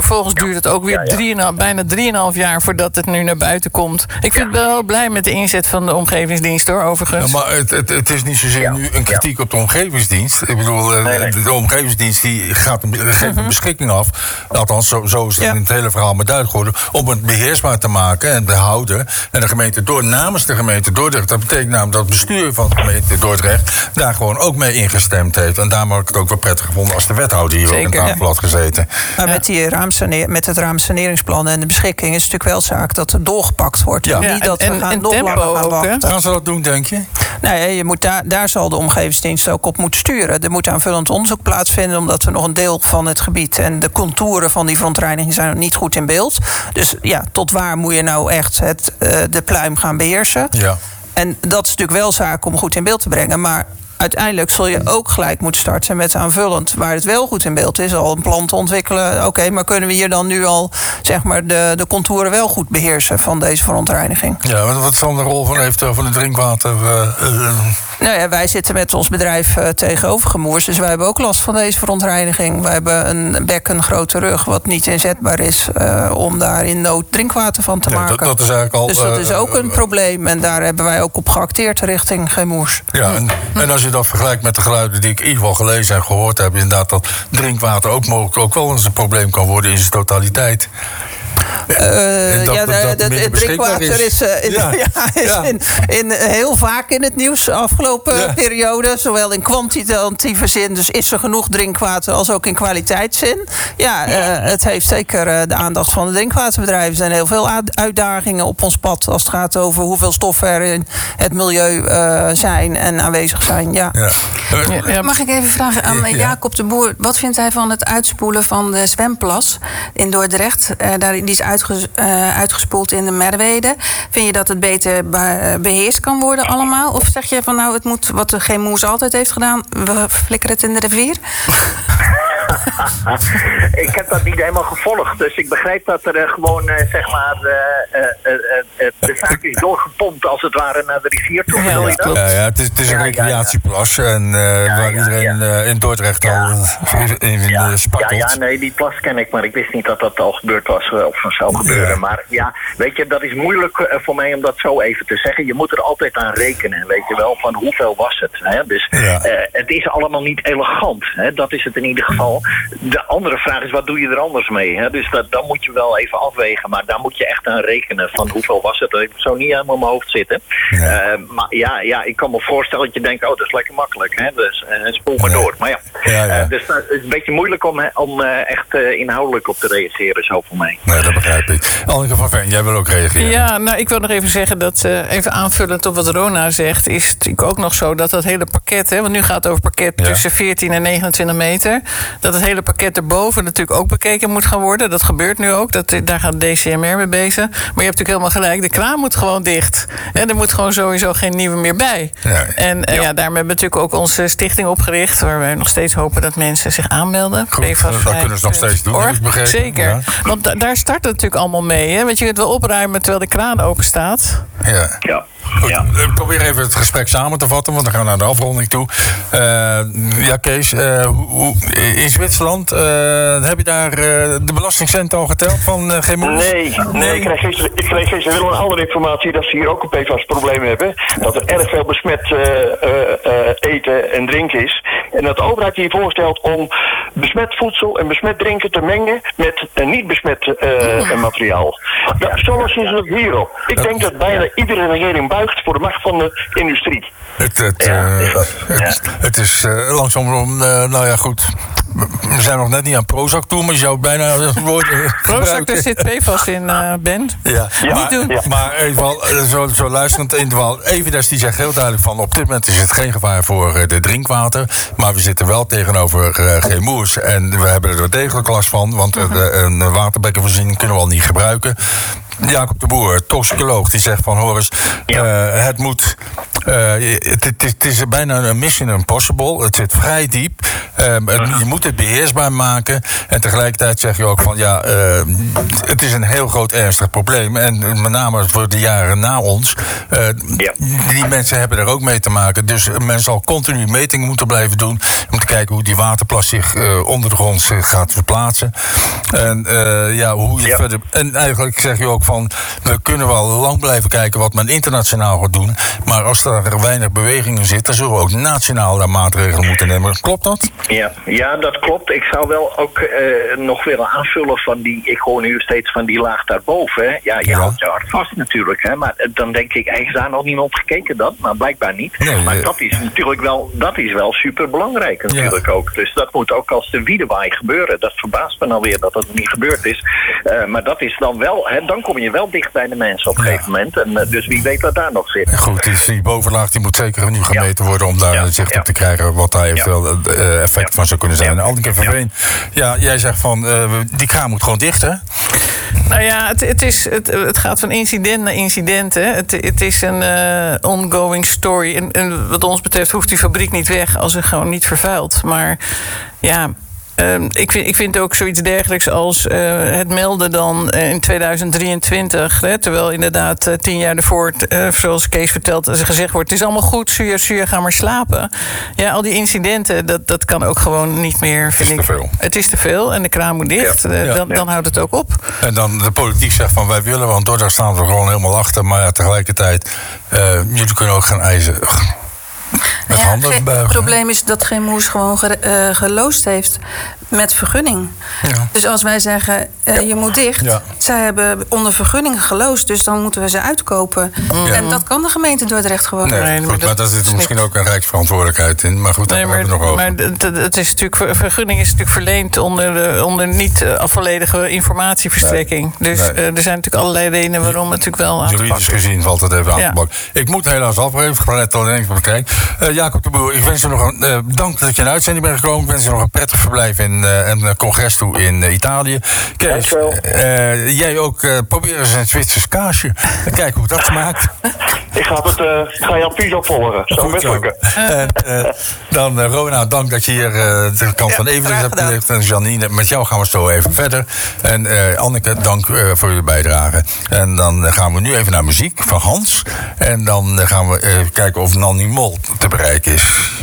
vervolgens duurt het ook weer bijna 3,5 jaar voordat het nu naar buiten komt. Ik vind het wel blij met de inzet van de omgevingsdienst, hoor, overigens. Ja, maar het is niet zozeer nu een kritiek op de omgevingsdienst. Ik bedoel, de omgevingsdienst die geeft een beschikking af. Althans, zo is het in het hele verhaal maar duidelijk geworden. Om het beheersbaar te maken en te houden. En de gemeente namens de gemeente Dordrecht. Dat betekent namelijk dat het bestuur van de gemeente Dordrecht daar gewoon ook mee ingestemd heeft. En daarom heb ik het ook wel prettig gevonden als de wethouder hier ook aan tafel had gezeten. Maar met het raamsaneringsplan en de beschikking is het natuurlijk wel zaak dat er doorgepakt wordt. Ja. Niet dat we gaan nog langer gaan wachten. Gaan ze dat doen, denk je? Nee, daar zal de omgevingsdienst ook op moeten sturen. Er moet aanvullend onderzoek plaatsvinden, omdat er nog een deel van het gebied en de contouren van die verontreiniging zijn nog niet goed in beeld. Dus ja, tot waar moet je nou echt de pluim gaan beheersen? Ja. En dat is natuurlijk wel zaak om goed in beeld te brengen, maar uiteindelijk zul je ook gelijk moeten starten met aanvullend, waar het wel goed in beeld is, al een plan te ontwikkelen. Oké, maar kunnen we hier dan nu al zeg maar de contouren wel goed beheersen van deze verontreiniging? Ja, wat is dan de rol van eventueel van het drinkwater? Nou ja, wij zitten met ons bedrijf tegenover Gemoers, dus wij hebben ook last van deze verontreiniging. Wij hebben een bekken grote rug wat niet inzetbaar is om daar in nood drinkwater van te maken. Dat is eigenlijk al, dus dat is ook een probleem en daar hebben wij ook op geacteerd richting Gemoers. Ja, en als je dat vergelijkt met de geluiden die ik in ieder geval gelezen en gehoord heb, inderdaad dat drinkwater ook mogelijk ook wel eens een probleem kan worden in zijn totaliteit. Het drinkwater is heel vaak in het nieuws de afgelopen periode. Zowel in kwantitatieve zin, dus is er genoeg drinkwater, als ook in kwaliteitszin. Het heeft zeker de aandacht van de drinkwaterbedrijven. Er zijn heel veel uitdagingen op ons pad als het gaat over hoeveel stoffen er in het milieu zijn en aanwezig zijn. Mag ik even vragen aan Jacob de Boer, wat vindt hij van het uitspoelen van de zwemplas in Dordrecht? Die is uitgespoeld in de Merwede. Vind je dat het beter beheerst kan worden allemaal? Of zeg je van nou, het moet wat de Gemoers altijd heeft gedaan, we flikkeren het in de rivier? Ik heb dat niet helemaal gevolgd. Dus ik begrijp dat er gewoon, de zaak is doorgepompt als het ware naar de rivier toe. Het is een recreatieplas. En waar iedereen in Dordrecht al in spartelt. Nee, die plas ken ik. Maar ik wist niet dat dat al gebeurd was of zou gebeuren. Ja. Maar ja, weet je, dat is moeilijk voor mij om dat zo even te zeggen. Je moet er altijd aan rekenen, weet je wel, van hoeveel was het. Hè? Dus het is allemaal niet elegant. Hè? Dat is het in ieder geval. De andere vraag is, wat doe je er anders mee? Hè? Dus dat moet je wel even afwegen. Maar daar moet je echt aan rekenen van hoeveel was het. Dat heeft zo niet helemaal in mijn hoofd zitten. Ja. Maar ik kan me voorstellen dat je denkt, dat is lekker makkelijk. Hè? Dus spoel maar door. Maar dus het is een beetje moeilijk om echt inhoudelijk op te reageren, zo voor mij. Nee, dat begrijp ik. Anneke van Veen, jij wil ook reageren. Ja, nou, ik wil nog even zeggen dat, even aanvullend op wat Rona zegt, is het natuurlijk ook nog zo dat hele pakket, want nu gaat het over pakket tussen 14 en 29 meter, dat het hele pakket erboven natuurlijk ook bekeken moet gaan worden. Dat gebeurt nu ook. Daar gaat DCMR mee bezig. Maar je hebt natuurlijk helemaal gelijk. De kraan moet gewoon dicht. En er moet gewoon sowieso geen nieuwe meer bij. Ja. En daarmee hebben we natuurlijk ook onze stichting opgericht, waar wij nog steeds hopen dat mensen zich aanmelden. Goed, dat kunnen ze nog steeds doen. Zeker. Ja. Want daar start het natuurlijk allemaal mee. Hè? Want je kunt wel opruimen terwijl de kraan open staat. Ja. Goed, ik probeer even het gesprek samen te vatten, want dan gaan we naar de afronding toe. Kees, in Zwitserland, heb je daar de belastingcenten al geteld van Gemoers? Nee, ik kreeg gisteren wel een andere informatie dat ze hier ook een PFAS-probleem hebben. Dat er erg veel besmet eten en drinken is. En dat de overheid hier voorstelt om besmet voedsel en besmet drinken te mengen met niet besmet materiaal. Zo lossen ze het hier op. Ik denk dat bijna iedere regering buigt voor de macht van de industrie. Het is langzaam, goed. We zijn nog net niet aan Prozac toe, maar je zou bijna woorden Prozac, daar zit PFAS in, Ben. Niet doen. Ja. Maar even zo luisterend, Evides die zegt heel duidelijk van, op dit moment is het geen gevaar voor de drinkwater, maar we zitten wel tegenover Gemoers en we hebben er wel degelijk last van, want een waterbekkenvoorziening kunnen we al niet gebruiken. Jacob de Boer, toxicoloog, die zegt van, hoor eens, het moet Het is bijna een mission impossible. Het zit vrij diep. Je moet het beheersbaar maken. En tegelijkertijd zeg je ook van het is een heel groot ernstig probleem. En met name voor de jaren na ons. Die mensen hebben er ook mee te maken. Dus men zal continu metingen moeten blijven doen. Om te kijken hoe die waterplas zich onder de grond gaat verplaatsen. En hoe je verder. En eigenlijk zeg je ook van, we kunnen wel lang blijven kijken wat men internationaal gaat doen. Maar als er weinig beweging in zit, dan zullen we ook nationaal daar maatregelen moeten nemen. Klopt dat? Ja, dat klopt. Ik zou wel ook nog willen aanvullen van ik hoor nu steeds van die laag daarboven. Hè. Ja, je houdt je hart vast natuurlijk. Hè. Maar dan denk ik, is daar nog niemand gekeken dan? Maar blijkbaar niet. Nee, maar dat is natuurlijk wel super belangrijk natuurlijk ook. Dus dat moet ook als de wiedewaai gebeuren. Dat verbaast me alweer dat dat niet gebeurd is. Maar dat is dan wel, dan kom je wel dicht bij de mensen op een gegeven moment. En dus wie weet wat daar nog zit. Goed, dus die bovenlaag die moet zeker nu gemeten worden om daar zicht op te krijgen wat daar eventueel effect van zou kunnen zijn. Anneke van Veen, jij zegt van die kraan moet gewoon dicht, hè? Nou ja, het gaat van incident naar incident. Hè. Het is een ongoing story. En wat ons betreft hoeft die fabriek niet weg als ze gewoon niet vervuilt. Maar ja, ik vind ook zoiets dergelijks als het melden dan in 2023. Hè, terwijl inderdaad 10 jaar ervoor, zoals Kees vertelt, als er gezegd wordt, het is allemaal goed, Suur, ga maar slapen. Ja, al die incidenten, dat kan ook gewoon niet meer, vind ik. Het is te veel en de kraan moet dicht. Dan houdt het ook op. En dan de politiek zegt van, wij willen, want Dordrecht staan we gewoon helemaal achter. Maar tegelijkertijd, jullie kunnen ook gaan eisen. Het probleem is dat Chemours gewoon geloosd heeft met vergunning. Ja. Dus als wij zeggen, je moet dicht. Ja. Zij hebben onder vergunning geloosd, dus dan moeten we ze uitkopen. Ja. En dat kan de gemeente Dordrecht gewoon. Nee, goed, maar daar zit misschien ook een rijksverantwoordelijkheid in. Maar goed, daar hebben we nog over. Maar het is natuurlijk, vergunning is natuurlijk verleend onder niet volledige informatieverstrekking. Nee. Dus er zijn natuurlijk allerlei redenen waarom het natuurlijk wel aan te pakken. Juridisch gezien valt het even aan te pakken. Ik moet helaas afgeven, ik ga net al denk ik bekijken. Jacob de Boer, ik wens je nog een dank dat je in uitzending bent gekomen. Ik wens je nog een prettig verblijf in een congres toe in Italië. Kees, jij ook probeer eens een Zwitsers kaasje. Kijken hoe dat smaakt. Ik ga je advies opvolgen. Zo best lukken. Dan Rona, dank dat je hier de kant van Evelien hebt geleefd. En Janine, met jou gaan we zo even verder. En Anneke, dank voor je bijdrage. En dan gaan we nu even naar muziek van Hans. En dan gaan we kijken of Nanny Mol te bereiken is.